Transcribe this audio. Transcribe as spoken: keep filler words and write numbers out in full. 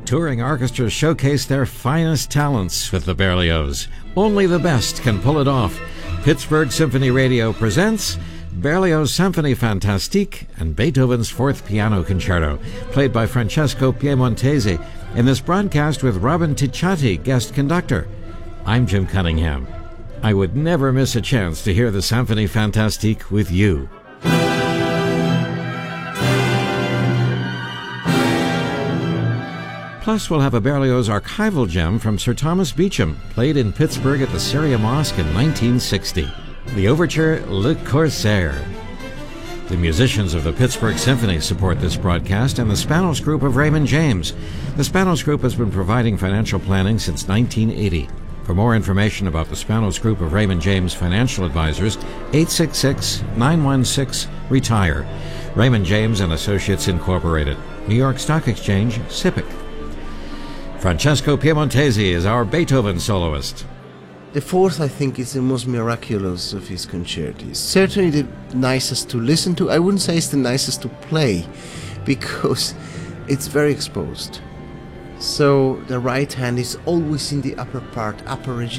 touring orchestras showcase their finest talents with the Berlioz. Only the best can pull it off. Pittsburgh Symphony Radio presents Berlioz Symphonie Fantastique and Beethoven's Fourth Piano Concerto, played by Francesco Piemontesi, in this broadcast with Robin Ticciati, guest conductor. I'm Jim Cunningham. I would never miss a chance to hear the Symphonie Fantastique with you. Plus, we'll have a Berlioz archival gem from Sir Thomas Beecham, played in Pittsburgh at the Syria Mosque in nineteen sixty. The overture, Le Corsaire. The musicians of the Pittsburgh Symphony support this broadcast, and the Spanos Group of Raymond James. The Spanos Group has been providing financial planning since nineteen eighty. For more information about the Spanos Group of Raymond James Financial Advisors, eight six six, nine one six, RETIRE. Raymond James and Associates Incorporated. New York Stock Exchange, S I P C. Francesco Piemontesi is our Beethoven soloist. The fourth, I think, is the most miraculous of his concerti. Certainly the nicest to listen to. I wouldn't say it's the nicest to play, because it's very exposed. So the right hand is always in the upper part, upper